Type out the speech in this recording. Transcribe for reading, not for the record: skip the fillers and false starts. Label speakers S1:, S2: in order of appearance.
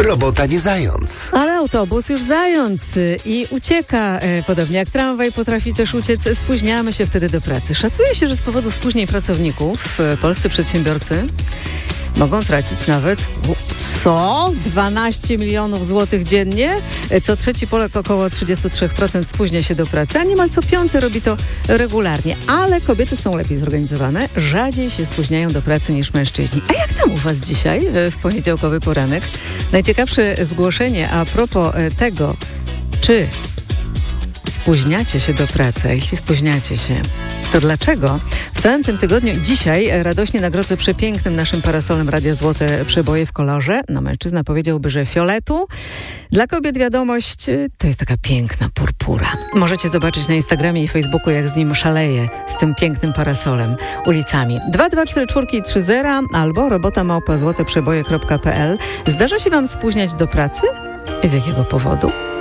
S1: Robota nie zając.
S2: Ale autobus już zając i ucieka. Podobnie jak tramwaj potrafi też uciec. Spóźniamy się wtedy do pracy. Szacuje się, że z powodu spóźnień pracowników polscy przedsiębiorcy mogą tracić nawet 12 milionów złotych dziennie. Co trzeci Polak, około 33% spóźnia się do pracy, a niemal co piąty robi to regularnie. Ale kobiety są lepiej zorganizowane, rzadziej się spóźniają do pracy niż mężczyźni. A jak tam u was dzisiaj, w poniedziałkowy poranek? Najciekawsze zgłoszenie a propos tego, czy spóźniacie się do pracy, a jeśli spóźniacie się, to dlaczego? W całym tym tygodniu dzisiaj radośnie nagrodzę przepięknym naszym parasolem Radia Złote Przeboje w kolorze. No, mężczyzna powiedziałby, że fioletu. Dla kobiet wiadomość to jest taka piękna purpura. Możecie zobaczyć na Instagramie i Facebooku, jak z nim szaleje, z tym pięknym parasolem ulicami. 224430 albo robota@złoteprzeboje.pl. Zdarza się wam spóźniać do pracy? I z jakiego powodu?